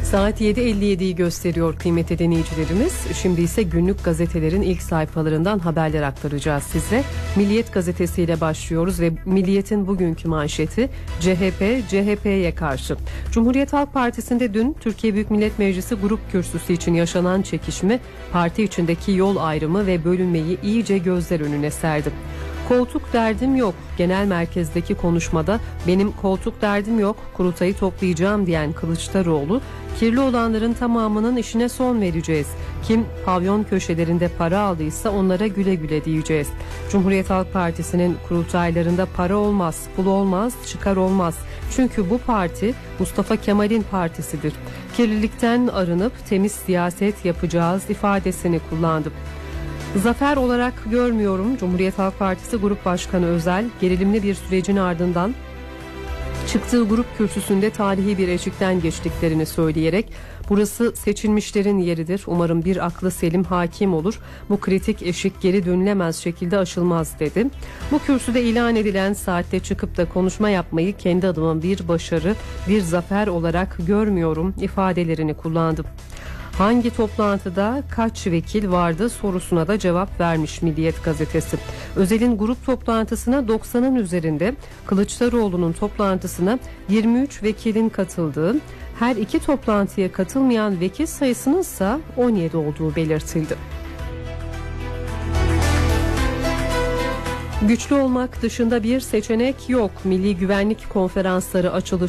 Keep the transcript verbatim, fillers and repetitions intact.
Saat yedi elli yediyi gösteriyor kıymetli dinleyicilerimiz. Şimdi ise günlük gazetelerin ilk sayfalarından haberler aktaracağız size. Milliyet gazetesiyle başlıyoruz ve Milliyet'in bugünkü manşeti C H P, C H P'ye karşı. Cumhuriyet Halk Partisi'nde dün Türkiye Büyük Millet Meclisi grup kürsüsü için yaşanan çekişme, parti içindeki yol ayrımı ve bölünmeyi iyice gözler önüne serdi. Koltuk derdim yok. Genel merkezdeki konuşmada benim koltuk derdim yok, kurultayı toplayacağım diyen Kılıçdaroğlu, kirli olanların tamamının işine son vereceğiz. Kim pavyon köşelerinde para aldıysa onlara güle güle diyeceğiz. Cumhuriyet Halk Partisi'nin kurultaylarında para olmaz, pul olmaz, çıkar olmaz. Çünkü bu parti Mustafa Kemal'in partisidir. Kirlilikten arınıp temiz siyaset yapacağız ifadesini kullandı. Zafer olarak görmüyorum. Cumhuriyet Halk Partisi Grup Başkanı Özel, gerilimli bir sürecin ardından çıktığı grup kürsüsünde tarihi bir eşikten geçtiklerini söyleyerek burası seçilmişlerin yeridir. Umarım bir aklı selim hakim olur. Bu kritik eşik geri dönülemez şekilde aşılmaz dedi. Bu kürsüde ilan edilen saatte çıkıp da konuşma yapmayı kendi adıma bir başarı, bir zafer olarak görmüyorum ifadelerini kullandı. Hangi toplantıda kaç vekil vardı sorusuna da cevap vermiş Milliyet gazetesi. Özel'in grup toplantısına doksanın üzerinde, Kılıçdaroğlu'nun toplantısına yirmi üç vekilin katıldığı, her iki toplantıya katılmayan vekil sayısının ise on yedi olduğu belirtildi. Güçlü olmak dışında bir seçenek yok. Milli Güvenlik Konferansları açılışı